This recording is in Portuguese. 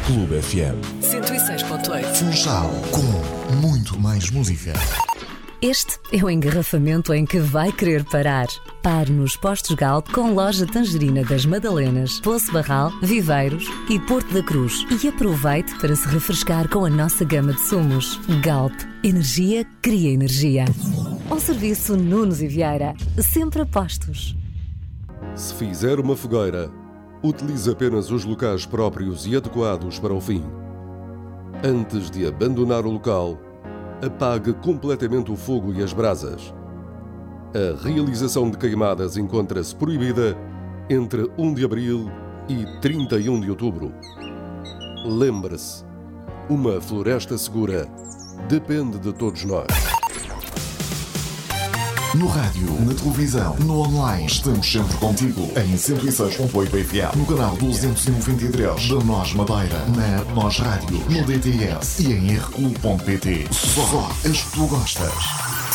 Clube FM 106.8. Funchal, com muito mais música. Este é o engarrafamento em que vai querer parar. Pare nos postos Galp com loja Tangerina das Madalenas, Poço Barral, Viveiros e Porto da Cruz. E aproveite para se refrescar com a nossa gama de sumos. Galp, energia cria energia. Ao serviço Nunes e Vieira, sempre a postos. Se fizer uma fogueira, utilize apenas os locais próprios e adequados para o fim. Antes de abandonar o local, apague completamente o fogo e as brasas. A realização de queimadas encontra-se proibida entre 1 de abril e 31 de outubro. Lembre-se, uma floresta segura depende de todos nós. No rádio, na televisão, no online, estamos sempre contigo. Em 106.8 FM, no canal 293 da Nós Madeira, na Nós Rádio, no DTS e em rclub.pt. Só as que tu gostas.